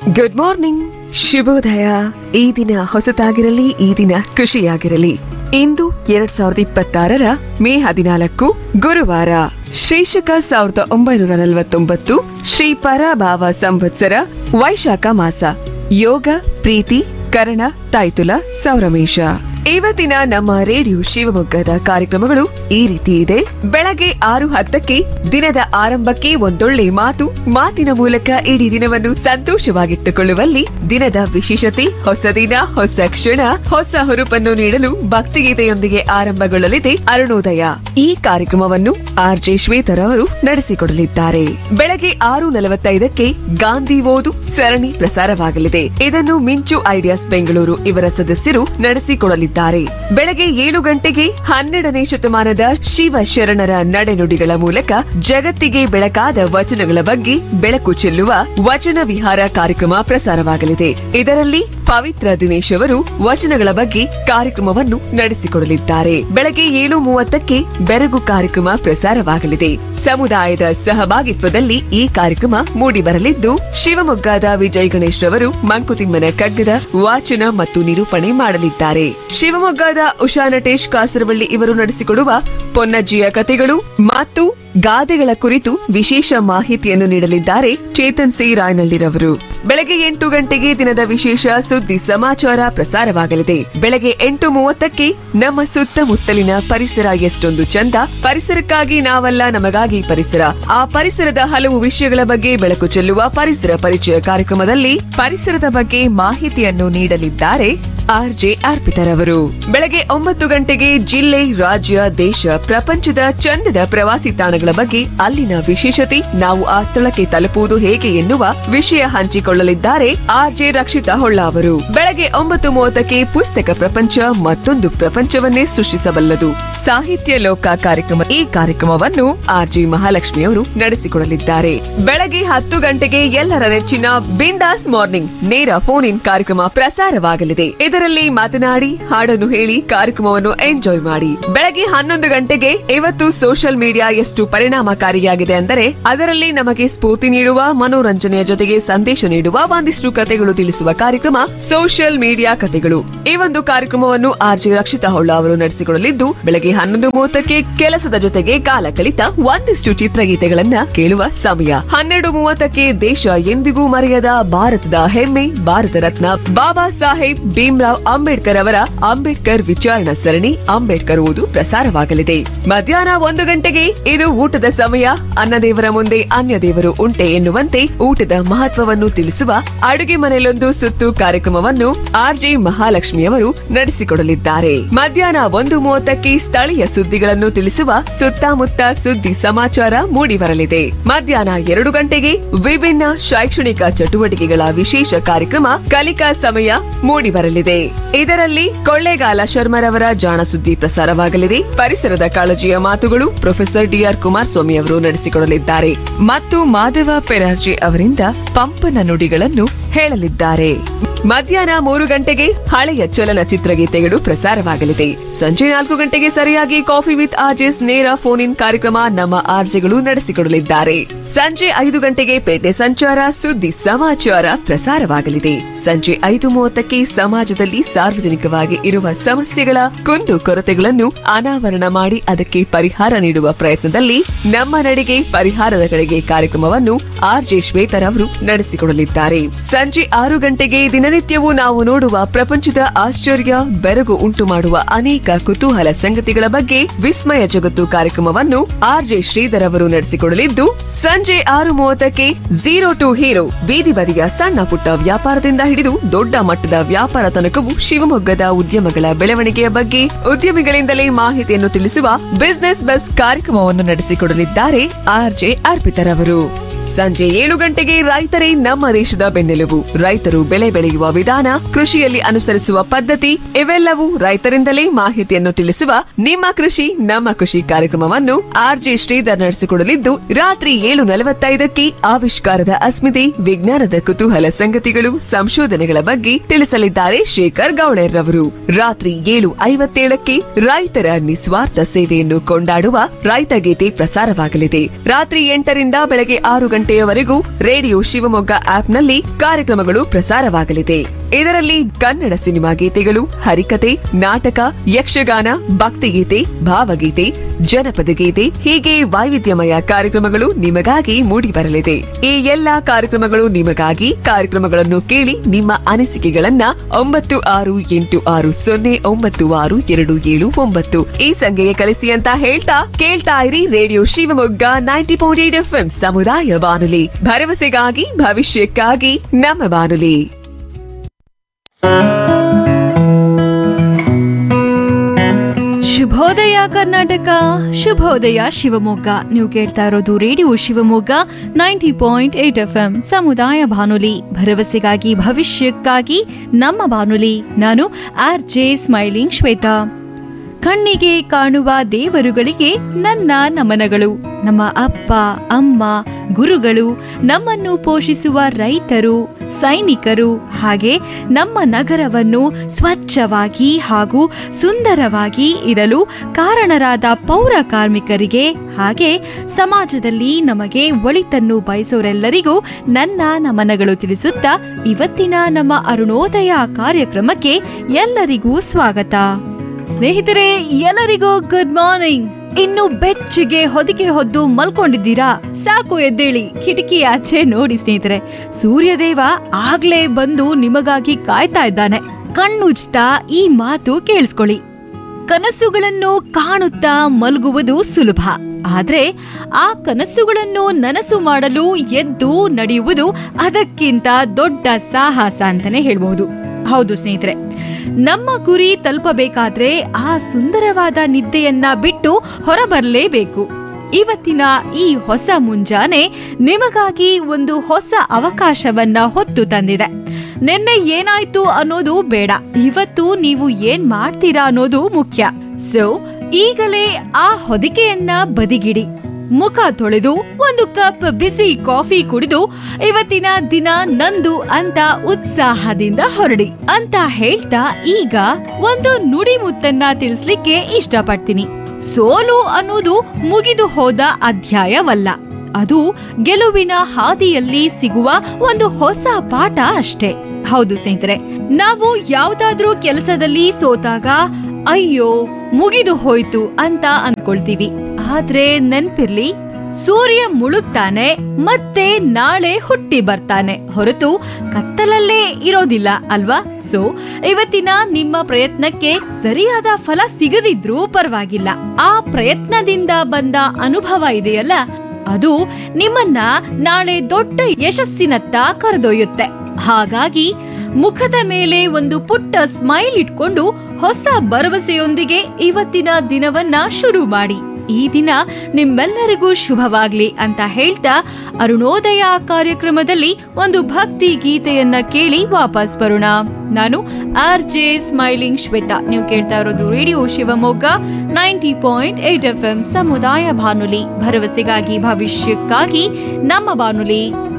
Good morning, ಶುಭೋದಯ. ಈ ದಿನ ಹೊಸತಾಗಿರಲಿ, ಈ ದಿನ ಖುಷಿಯಾಗಿರಲಿ. ಇಂದು 2026 ಮೇ 14 ಗುರುವಾರ, ಶ್ರೀಶಕ 1949 ಶ್ರೀ ಪರಾಭಾವ ಸಂವತ್ಸರ ವೈಶಾಖ ಮಾಸ. ಯೋಗ, ಪ್ರೀತಿ, ಕರ್ಣ, ತೈತುಲ, ಸೌರಮೇಶ. ಇವತ್ತಿನ ನಮ್ಮ ರೇಡಿಯೋ ಶಿವಮೊಗ್ಗದ ಕಾರ್ಯಕ್ರಮಗಳು ಈ ರೀತಿ ಇದೆ. ಬೆಳಗ್ಗೆ 6:10 ದಿನದ ಆರಂಭಕ್ಕೆ ಒಂದೊಳ್ಳೆ ಮಾತು, ಮಾತಿನ ಮೂಲಕ ಇಡೀ ದಿನವನ್ನು ಸಂತೋಷವಾಗಿಟ್ಟುಕೊಳ್ಳುವಲ್ಲಿ ದಿನದ ವಿಶೇಷತೆ, ಹೊಸ ದಿನ, ಹೊಸ ಕ್ಷಣ, ಹೊಸ ಹುರುಪನ್ನು ನೀಡಲು ಭಕ್ತಿಗೀತೆಯೊಂದಿಗೆ ಆರಂಭಗೊಳ್ಳಲಿದೆ ಅರುಣೋದಯ. ಈ ಕಾರ್ಯಕ್ರಮವನ್ನು ಆರ್ಜೆ ಶ್ವೇತರ್ ಅವರು ನಡೆಸಿಕೊಡಲಿದ್ದಾರೆ. ಬೆಳಗ್ಗೆ 6:45 ಗಾಂಧಿ ಓದು ಸರಣಿ ಪ್ರಸಾರವಾಗಲಿದೆ. ಇದನ್ನು ಮಿಂಚು ಐಡಿಯಾಸ್ ಬೆಂಗಳೂರು ಇವರ ಸದಸ್ಯರು ನಡೆಸಿಕೊಡಲಿದ್ದಾರೆ. ಬೆಳಗ್ಗೆ 7 ಗಂಟೆಗೆ 12ನೇ ಶತಮಾನದ ಶಿವಶರಣರ ನಡೆನುಡಿಗಳ ಮೂಲಕ ಜಗತ್ತಿಗೆ ಬೆಳಕಾದ ವಚನಗಳ ಬಗ್ಗೆ ಬೆಳಕು ಚೆಲ್ಲುವ ವಚನ ವಿಹಾರ ಕಾರ್ಯಕ್ರಮ ಪ್ರಸಾರವಾಗಲಿದೆ. ಇದರಲ್ಲಿ ಪವಿತ್ರ ದಿನೇಶ್ ಅವರು ವಚನಗಳ ಬಗ್ಗೆ ಕಾರ್ಯಕ್ರಮವನ್ನು ನಡೆಸಿಕೊಡಲಿದ್ದಾರೆ. ಬೆಳಗ್ಗೆ 7:30 ಬೆರಗು ಕಾರ್ಯಕ್ರಮ ಪ್ರಸಾರವಾಗಲಿದೆ. ಸಮುದಾಯದ ಸಹಭಾಗಿತ್ವದಲ್ಲಿ ಈ ಕಾರ್ಯಕ್ರಮ ಮೂಡಿಬರಲಿದ್ದು, ಶಿವಮೊಗ್ಗದ ವಿಜಯ್ ಗಣೇಶ್ ರವರು ಮಂಕುತಿಮ್ಮನ ಕಗ್ಗದ ವಾಚನ ಮತ್ತು ನಿರೂಪಣೆ ಮಾಡಲಿದ್ದಾರೆ. ಶಿವಮೊಗ್ಗದ ಉಷಾ ನಟೇಶ್ ಕಾಸರವಳ್ಳಿ ಇವರು ನಡೆಸಿಕೊಡುವ ಪೊನ್ನಜ್ಜಿಯ ಕಥೆಗಳು ಮತ್ತು ಗಾದೆಗಳ ಕುರಿತು ವಿಶೇಷ ಮಾಹಿತಿಯನ್ನು ನೀಡಲಿದ್ದಾರೆ ಚೇತನ್ ಸಿ ರಾಯನಹಳ್ಳಿರವರು. ಬೆಳಗ್ಗೆ 8 ಗಂಟೆಗೆ ದಿನದ ವಿಶೇಷ ಸುದ್ದಿ ಸಮಾಚಾರ ಪ್ರಸಾರವಾಗಲಿದೆ. ಬೆಳಗ್ಗೆ 8:30 ನಮ್ಮ ಸುತ್ತಮುತ್ತಲಿನ ಪರಿಸರ ಎಷ್ಟೊಂದು ಚಂದ, ಪರಿಸರಕ್ಕಾಗಿ ನಾವಲ್ಲ ನಮಗಾಗಿ ಪರಿಸರ, ಆ ಪರಿಸರದ ಹಲವು ವಿಷಯಗಳ ಬಗ್ಗೆ ಬೆಳಕು ಚೆಲ್ಲುವ ಪರಿಸರ ಪರಿಚಯ ಕಾರ್ಯಕ್ರಮದಲ್ಲಿ ಪರಿಸರದ ಬಗ್ಗೆ ಮಾಹಿತಿಯನ್ನು ನೀಡಲಿದ್ದಾರೆ ಆರ್ಜೆ ಅರ್ಪಿತರವರು. ಬೆಳಗ್ಗೆ 9 ಗಂಟೆಗೆ ಜಿಲ್ಲೆ, ರಾಜ್ಯ, ದೇಶ, ಪ್ರಪಂಚದ ಚಂದದ ಪ್ರವಾಸಿ ತಾಣಗಳ ಬಗ್ಗೆ, ಅಲ್ಲಿನ ವಿಶೇಷತೆ, ನಾವು ಆ ಸ್ಥಳಕ್ಕೆ ತಲುಪುವುದು ಹೇಗೆ ಎನ್ನುವ ವಿಷಯ ಹಂಚಿಕೊಳ್ಳಲಿದ್ದಾರೆ ಆರ್ಜೆ ರಕ್ಷಿತಾ ಹೊಳ್ಳ ಅವರು. ಬೆಳಗ್ಗೆ 9:30 ಪುಸ್ತಕ ಪ್ರಪಂಚ, ಮತ್ತೊಂದು ಪ್ರಪಂಚವನ್ನೇ ಸೃಷ್ಟಿಸಬಲ್ಲದು, ಸಾಹಿತ್ಯ ಲೋಕ ಕಾರ್ಯಕ್ರಮ. ಈ ಕಾರ್ಯಕ್ರಮವನ್ನು ಆರ್ಜೆ ಮಹಾಲಕ್ಷ್ಮಿ ಅವರು ನಡೆಸಿಕೊಡಲಿದ್ದಾರೆ. ಬೆಳಗ್ಗೆ 10 ಗಂಟೆಗೆ ಎಲ್ಲರ ನೆಚ್ಚಿನ ಬಿಂದಾಸ್ ಮಾರ್ನಿಂಗ್ ನೇರ ಫೋನ್ ಇನ್ ಕಾರ್ಯಕ್ರಮ ಪ್ರಸಾರವಾಗಲಿದೆ. ಇದರಲ್ಲಿ ಮಾತನಾಡಿ, ಹಾಡನ್ನು ಹೇಳಿ ಕಾರ್ಯಕ್ರಮವನ್ನು ಎಂಜಾಯ್ ಮಾಡಿ. ಬೆಳಗ್ಗೆ 11 ಗಂಟೆಗೆ ಇವತ್ತು ಸೋಷಿಯಲ್ ಮೀಡಿಯಾ ಎಷ್ಟು ಪರಿಣಾಮಕಾರಿಯಾಗಿದೆ ಅಂದರೆ ಅದರಲ್ಲಿ ನಮಗೆ ಸ್ಫೂರ್ತಿ ನೀಡುವ, ಮನೋರಂಜನೆಯ ಜೊತೆಗೆ ಸಂದೇಶ ನೀಡುವ ಒಂದಿಷ್ಟು ಕಥೆಗಳು ತಿಳಿಸುವ ಕಾರ್ಯಕ್ರಮ ಸೋಷಿಯಲ್ ಮೀಡಿಯಾ ಕಥೆಗಳು. ಈ ಒಂದು ಕಾರ್ಯಕ್ರಮವನ್ನು ಆರ್ಜೆ ರಕ್ಷಿತಾ ಹೊಳ್ಳ ಅವರು ನಡೆಸಿಕೊಡಲಿದ್ದು, ಬೆಳಗ್ಗೆ 11:30 ಕೆಲಸದ ಜೊತೆಗೆ ಕಾಲ ಕಳಿತ ಒಂದಿಷ್ಟು ಚಿತ್ರಗೀತೆಗಳನ್ನ ಕೇಳುವ ಸಮಯ. 12:30 ದೇಶ ಎಂದಿಗೂ ಮರೆಯದ ಭಾರತದ ಹೆಮ್ಮೆ, ಭಾರತ ರತ್ನ ಬಾಬಾ ಸಾಹೇಬ್ ಭೀಮ್ರಾವ್ ಅಂಬೇಡ್ಕರ್ ಅವರ ಅಂಬೇಡ್ಕರ್ ವಿಚಾರಣಾ ಸರಣಿ ಅಂಬೇಡ್ಕರ್ ಓದು ಪ್ರಸಾರವಾಗಲಿದೆ. ಮಧ್ಯಾಹ್ನ 1 ಗಂಟೆಗೆ ಇದು ಊಟದ ಸಮಯ, ಅನ್ನದೇವರ ಮುಂದೆ ಅನ್ಯ ದೇವರು ಉಂಟೆ ಎನ್ನುವಂತೆ ಊಟದ ಮಹತ್ವವನ್ನು ತಿಳಿಸುವ ಅಡುಗೆ ಮನೆಯಲ್ಲೊಂದು ಸುತ್ತು ಕಾರ್ಯಕ್ರಮವನ್ನು ಆರ್ಜೆ ಮಹಾಲಕ್ಷ್ಮಿ ಅವರು ನಡೆಸಿಕೊಡಲಿದ್ದಾರೆ. ಮಧ್ಯಾಹ್ನ 1:30 ಸ್ಥಳೀಯ ಸುದ್ದಿಗಳನ್ನು ತಿಳಿಸುವ ಸುತ್ತಮುತ್ತ ಸುದ್ದಿ ಸಮಾಚಾರ ಮೂಡಿಬರಲಿದೆ. ಮಧ್ಯಾಹ್ನ 2 ಗಂಟೆಗೆ ವಿಭಿನ್ನ ಶೈಕ್ಷಣಿಕ ಚಟುವಟಿಕೆಗಳ ವಿಶೇಷ ಕಾರ್ಯಕ್ರಮ ಕಲಿಕಾ ಸಮಯ ಮೂಡಿಬರಲಿದೆ. ಇದರಲ್ಲಿ ಕೊಳ್ಳೇಗಾಲ ಶರ್ಮರವರ ಜಾಣ ಸುದ್ದಿ ಪ್ರಸಾರವಾಗಲಿದೆ. ಪರಿಸರದ ಕಾಳಜಿಯ ಮಾತುಗಳು ಪ್ರೊಫೆಸರ್ ಡಿಆರ್ ಕುಮಾರಸ್ವಾಮಿ ಅವರು ನಡೆಸಿಕೊಡಲಿದ್ದಾರೆ ಮತ್ತು ಮಾಧವ ಪೆರಾರ್ಜಿ ಅವರಿಂದ ಪಂಪನ ನುಡಿಗಳನ್ನು ಹೇಳಲಿದ್ದಾರೆ. ಮಧ್ಯಾಹ್ನ 3 ಗಂಟೆಗೆ ಹಳೆಯ ಚಲನಚಿತ್ರ ಗೀತೆಗಳು ಪ್ರಸಾರವಾಗಲಿದೆ. ಸಂಜೆ 4 ಗಂಟೆಗೆ ಸರಿಯಾಗಿ ಕಾಫಿ ವಿತ್ ಆರ್ಜೆಸ್ ನೇರ ಫೋನ್ ಇನ್ ಕಾರ್ಯಕ್ರಮ ನಮ್ಮ ಆರ್ಜೆಗಳು ನಡೆಸಿಕೊಡಲಿದ್ದಾರೆ. ಸಂಜೆ 5 ಗಂಟೆಗೆ ಪೇಟೆ ಸಂಚಾರ ಸುದ್ದಿ ಸಮಾಚಾರ ಪ್ರಸಾರವಾಗಲಿದೆ. ಸಂಜೆ 5:30 ಸಮಾಜದಲ್ಲಿ ಸಾರ್ವಜನಿಕವಾಗಿ ಇರುವ ಸಮಸ್ಯೆಗಳ ಕುಂದು ಕೊರತೆಗಳನ್ನು ಅನಾವರಣ ಮಾಡಿ ಅದಕ್ಕೆ ಪರಿಹಾರ ನೀಡುವ ಪ್ರಯತ್ನದಲ್ಲಿ ನಮ್ಮ ನಡಿಗೆ ಪರಿಹಾರದ ಕಡೆಗೆ ಕಾರ್ಯಕ್ರಮವನ್ನು ಆರ್ಜೆ ಶ್ವೇತರ್ ಅವರು ನಡೆಸಿಕೊಡಲಿದ್ದಾರೆ. ಸಂಜೆ 6 ಗಂಟೆಗೆ ದಿನನಿತ್ಯವೂ ನಾವು ನೋಡುವ ಪ್ರಪಂಚದ ಆಶ್ಚರ್ಯ, ಬೆರಗು ಉಂಟು ಮಾಡುವ ಅನೇಕ ಕುತೂಹಲ ಸಂಗತಿಗಳ ಬಗ್ಗೆ ವಿಸ್ಮಯ ಜಗತ್ತು ಕಾರ್ಯಕ್ರಮವನ್ನು ಆರ್ಜೆ ಶ್ರೀಧರ್ ಅವರು ನಡೆಸಿಕೊಡಲಿದ್ದು, ಸಂಜೆ 6:30 ಝೀರೋ ಟು ಹೀರೋ ಬೀದಿ ಬದಿಯ ಸಣ್ಣ ಪುಟ್ಟ ವ್ಯಾಪಾರದಿಂದ ಹಿಡಿದು ದೊಡ್ಡ ಮಟ್ಟದ ವ್ಯಾಪಾರ ತನಕವೂ ಶಿವಮೊಗ್ಗದ ಉದ್ಯಮಗಳ ಬೆಳವಣಿಗೆಯ ಬಗ್ಗೆ ಉದ್ಯಮಿಗಳಿಂದಲೇ ಮಾಹಿತಿಯನ್ನು ತಿಳಿಸುವ ಬಿಸಿನೆಸ್ ಬಸ್ ಕಾರ್ಯಕ್ರಮವನ್ನು ನಡೆಸಿಕೊಡಲಿದ್ದಾರೆ ಆರ್ಜೆ ಅರ್ಪಿತರ್ ಅವರು. ಸಂಜೆ 7 ಗಂಟೆಗೆ ರೈತರೇ ನಮ್ಮ ದೇಶದ ಬೆನ್ನೆಲುಬು, ರೈತರು ಬೆಳೆ ಬೆಳೆಯುವ ವಿಧಾನ, ಕೃಷಿಯಲ್ಲಿ ಅನುಸರಿಸುವ ಪದ್ಧತಿ ಇವೆಲ್ಲವೂ ರೈತರಿಂದಲೇ ಮಾಹಿತಿಯನ್ನು ತಿಳಿಸುವ ನಿಮ್ಮ ಕೃಷಿ ನಮ್ಮ ಕೃಷಿ ಕಾರ್ಯಕ್ರಮವನ್ನು ಆರ್ಜೆ ಶ್ರೀಧರ್ ನಡೆಸಿಕೊಡಲಿದ್ದು, ರಾತ್ರಿ 7:45 ಆವಿಷ್ಕಾರದ ಅಸ್ಮಿತೆ, ವಿಜ್ಞಾನದ ಕುತೂಹಲ ಸಂಗತಿಗಳು, ಸಂಶೋಧನೆಗಳ ಬಗ್ಗೆ ತಿಳಿಸಲಿದ್ದಾರೆ ಶೇಖರ್ ಗೌಳೇರ್ ರವರು. ರಾತ್ರಿ 7:57 ರೈತರ ನಿಸ್ವಾರ್ಥ ಸೇವೆಯನ್ನು ಕೊಂಡಾಡುವ ರೈತ ಗೀತೆ ಪ್ರಸಾರವಾಗಲಿದೆ. ರಾತ್ರಿ 8 ರಿಂದ ಬೆಳಗ್ಗೆ 6 ಗಂಟೆಯವರೆಗೂ ರೇಡಿಯೋ ಶಿವಮೊಗ್ಗ ಆಪ್ನಲ್ಲಿ ಕಾರ್ಯಕ್ರಮಗಳು ಪ್ರಸಾರವಾಗಲಿದೆ. ಇದರಲ್ಲಿ ಕನ್ನಡ ಸಿನಿಮಾ ಗೀತೆಗಳು, ಹರಿಕತೆ, ನಾಟಕ, ಯಕ್ಷಗಾನ, ಭಕ್ತಿಗೀತೆ, ಭಾವಗೀತೆ, ಜನಪದ ಗೀತೆ ಹೀಗೆ ವೈವಿಧ್ಯಮಯ ಕಾರ್ಯಕ್ರಮಗಳು ನಿಮಗಾಗಿ ಮೂಡಿಬರಲಿದೆ. ಈ ಎಲ್ಲಾ ಕಾರ್ಯಕ್ರಮಗಳು ನಿಮಗಾಗಿ. ಕಾರ್ಯಕ್ರಮಗಳನ್ನು ಕೇಳಿ ನಿಮ್ಮ ಅನಿಸಿಕೆಗಳನ್ನ 9868609627 ಈ ಸಂಖ್ಯೆಗೆ ಕಳಿಸಿ ಅಂತ ಹೇಳ್ತಾ ಕೇಳ್ತಾ ಇರಿ ರೇಡಿಯೋ ಶಿವಮೊಗ್ಗ 90.8 FM ಸಮುದಾಯ ಬಾನುಲಿ, ಭರವಸೆಗಾಗಿ ಭವಿಷ್ಯಕ್ಕಾಗಿ ನಮ್ಮ ಬಾನುಲಿ. ಶುಭೋದಯ ಕರ್ನಾಟಕ, ಶುಭೋದಯ ಶಿವಮೊಗ್ಗ. ನೀವು ಕೇಳ್ತಾ ಇರೋದು ರೇಡಿಯೋ ಶಿವಮೊಗ್ಗ 90.8 FM ಸಮುದಾಯ ಬಾನುಲಿ, ಭರವಸೆಗಾಗಿ ಭವಿಷ್ಯಕ್ಕಾಗಿ ನಮ್ಮ ಬಾನುಲಿ. ನಾನು RJ ಸ್ಮೈಲಿಂಗ್ ಶ್ವೇತಾ. ಕಣ್ಣಿಗೆ ಕಾಣುವ ದೇವರುಗಳಿಗೆ ನನ್ನ ನಮನಗಳು. ನಮ್ಮ ಅಪ್ಪ ಅಮ್ಮ, ಗುರುಗಳು, ನಮ್ಮನ್ನು ಪೋಷಿಸುವ ರೈತರು, ಸೈನಿಕರು, ಹಾಗೆ ನಮ್ಮ ನಗರವನ್ನು ಸ್ವಚ್ಛವಾಗಿ ಹಾಗೂ ಸುಂದರವಾಗಿ ಇರಲು ಕಾರಣರಾದ ಪೌರ ಕಾರ್ಮಿಕರಿಗೆ, ಹಾಗೆ ಸಮಾಜದಲ್ಲಿ ನಮಗೆ ಒಳಿತನ್ನು ಬಯಸೋರೆಲ್ಲರಿಗೂ ನನ್ನ ನಮನಗಳು ತಿಳಿಸುತ್ತಾ ಇವತ್ತಿನ ನಮ್ಮ ಅರುಣೋದಯ ಕಾರ್ಯಕ್ರಮಕ್ಕೆ ಎಲ್ಲರಿಗೂ ಸ್ವಾಗತ. ಸ್ನೇಹಿತರೆ, ಎಲ್ಲರಿಗೂ ಗುಡ್ ಮಾರ್ನಿಂಗ್. ಇನ್ನು ಬೆಚ್ಚಗೆ ಹೊದಿಕೆ ಹೊದ್ದು ಮಲ್ಕೊಂಡಿದ್ದೀರಾ? ಸಾಕು, ಎದ್ದೇಳಿ, ಕಿಟಕಿ ಆಚೆ ನೋಡಿ ಸ್ನೇಹಿತರೆ. ಸೂರ್ಯದೇವ ಆಗ್ಲೇ ಬಂದು ನಿಮಗಾಗಿ ಕಾಯ್ತಾ ಇದ್ದಾನೆ. ಕಣ್ಣುಜ್ತಾ ಈ ಮಾತು ಕೇಳಿಸ್ಕೊಳ್ಳಿ. ಕನಸುಗಳನ್ನು ಕಾಣುತ್ತಾ ಮಲಗುವುದು ಸುಲಭ, ಆದ್ರೆ ಆ ಕನಸುಗಳನ್ನು ನನಸು ಮಾಡಲು ಎದ್ದು ನಡೆಯುವುದು ಅದಕ್ಕಿಂತ ದೊಡ್ಡ ಸಾಹಸ ಅಂತಾನೆ ಹೇಳ್ಬಹುದು. ಹೌದು ಸ್ನೇಹಿತರೆ, ನಮ್ಮ ಗುರಿ ತಲುಪಬೇಕಾದ್ರೆ ಆ ಸುಂದರವಾದ ನಿದ್ದೆಯನ್ನ ಬಿಟ್ಟು ಹೊರಬರಲೇಬೇಕು. ಇವತ್ತಿನ ಈ ಹೊಸ ಮುಂಜಾನೆ ನಿಮಗಾಗಿ ಒಂದು ಹೊಸ ಅವಕಾಶವನ್ನ ಹೊತ್ತು ತಂದಿದೆ. ನಿನ್ನೆ ಏನಾಯ್ತು ಅನ್ನೋದು ಬೇಡ, ಇವತ್ತು ನೀವು ಏನ್ ಮಾಡ್ತೀರಾ ಅನ್ನೋದು ಮುಖ್ಯ. ಸೊ ಈಗಲೇ ಆ ಹೊದಿಕೆಯನ್ನ ಬದಿಗಿಡಿ, ಮುಖ ತೊಳೆದು ಒಂದು ಕಪ್ ಬಿಸಿ ಕಾಫಿ ಕುಡಿದು ಇವತ್ತಿನ ದಿನ ನಂದು ಅಂತ ಉತ್ಸಾಹದಿಂದ ಹೊರಡಿ ಅಂತ ಹೇಳ್ತಾ ಈಗ ಒಂದು ನುಡಿಮುತ್ತನ್ನ ತಿಳಿಸ್ಲಿಕ್ಕೆ ಇಷ್ಟಪಡ್ತೀನಿ. ಸೋಲು ಅನ್ನೋದು ಮುಗಿದು ಹೋದ ಅಧ್ಯಾಯವಲ್ಲ, ಅದು ಗೆಲುವಿನ ಹಾದಿಯಲ್ಲಿ ಸಿಗುವ ಒಂದು ಹೊಸ ಪಾಠ ಅಷ್ಟೇ. ಹೌದು ಸ್ನೇಹಿತರೆ, ನಾವು ಯಾವ್ದಾದ್ರೂ ಕೆಲಸದಲ್ಲಿ ಸೋತಾಗ ಅಯ್ಯೋ ಮುಗಿದು ಹೋಯ್ತು ಅಂತ ಅನ್ಕೊಳ್ತೀವಿ. ಆದ್ರೆ ನೆನ್ಪಿರ್ಲಿ, ಸೂರ್ಯ ಮುಳುಗ್ತಾನೆ, ಮತ್ತೆ ನಾಳೆ ಹುಟ್ಟಿ ಬರ್ತಾನೆ ಹೊರತು ಕತ್ತಲಲ್ಲೇ ಇರೋದಿಲ್ಲ ಅಲ್ವಾ? ಸೊ ಇವತ್ತಿನ ನಿಮ್ಮ ಪ್ರಯತ್ನಕ್ಕೆ ಸರಿಯಾದ ಫಲ ಸಿಗದಿದ್ರೂ ಪರವಾಗಿಲ್ಲ. ಆ ಪ್ರಯತ್ನದಿಂದ ಬಂದ ಅನುಭವ ಇದೆಯಲ್ಲ, ಅದು ನಿಮ್ಮನ್ನ ನಾಳೆ ದೊಡ್ಡ ಯಶಸ್ಸಿನತ್ತ ಕರೆದೊಯ್ಯುತ್ತೆ. ಹಾಗಾಗಿ ಮುಖದ ಮೇಲೆ ಒಂದು ಪುಟ್ಟ ಸ್ಮೈಲ್ ಇಟ್ಕೊಂಡು ಹೊಸ ಭರವಸೆಯೊಂದಿಗೆ ಇವತ್ತಿನ ದಿನವನ್ನ ಶುರು ಮಾಡಿ. ಈ ದಿನ ನಿಮ್ಮೆಲ್ಲರಿಗೂ ಶುಭವಾಗ್ಲಿ ಅಂತ ಹೇಳ್ತಾ ಅರುಣೋದಯ ಕಾರ್ಯಕ್ರಮದಲ್ಲಿ ಒಂದು ಭಕ್ತಿ ಗೀತೆಯನ್ನ ಕೇಳಿ ವಾಪಸ್ ಬರೋಣ. ನಾನು RJ ಸ್ಮೈಲಿಂಗ್ ಶ್ವೇತಾ. ನೀವು ಕೇಳ್ತಾ ಇರೋದು ರೇಡಿಯೋ ಶಿವಮೊಗ್ಗ 90.8 FM ಸಮುದಾಯ ಬಾನುಲಿ, ಭರವಸೆಗಾಗಿ ಭವಿಷ್ಯಕ್ಕಾಗಿ ನಮ್ಮ ಬಾನುಲಿ.